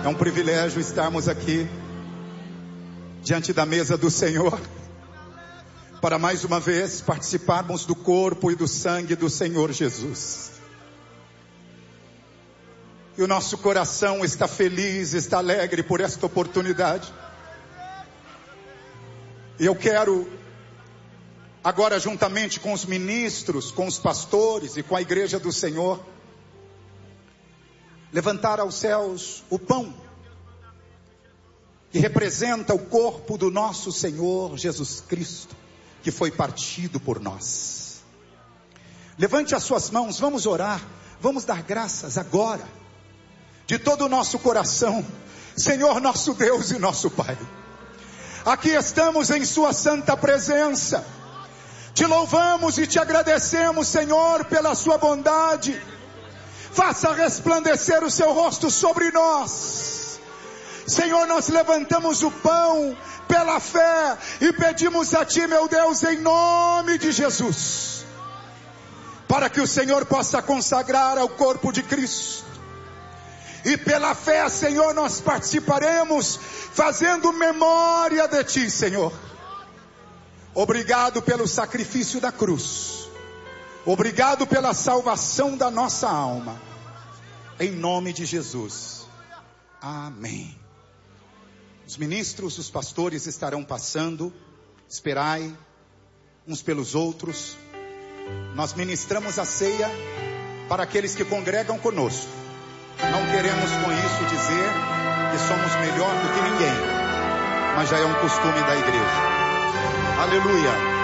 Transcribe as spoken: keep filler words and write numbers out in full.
É um privilégio estarmos aqui diante da mesa do Senhor para mais uma vez participarmos do corpo e do sangue do Senhor Jesus. E o nosso coração está feliz, está alegre por esta oportunidade. E eu quero agora, juntamente com os ministros, com os pastores e com a igreja do Senhor, levantar aos céus o pão que representa o corpo do nosso Senhor Jesus Cristo, que foi partido por nós. Levante as suas mãos, vamos orar, vamos dar graças agora, de todo o nosso coração. Senhor nosso Deus e nosso Pai, aqui estamos em sua santa presença, te louvamos e te agradecemos, Senhor, pela sua bondade. Faça resplandecer o seu rosto sobre nós. Senhor, nós levantamos o pão pela fé e pedimos a Ti, meu Deus, em nome de Jesus, para que o Senhor possa consagrar ao corpo de Cristo. E pela fé, Senhor, nós participaremos, fazendo memória de Ti, Senhor. Obrigado pelo sacrifício da cruz. Obrigado pela salvação da nossa alma. Em nome de Jesus. Amém. Os ministros, os pastores estarão passando. Esperai uns pelos outros. Nós ministramos a ceia para aqueles que congregam conosco. Não queremos com isso dizer que somos melhor do que ninguém, mas já é um costume da igreja. Aleluia.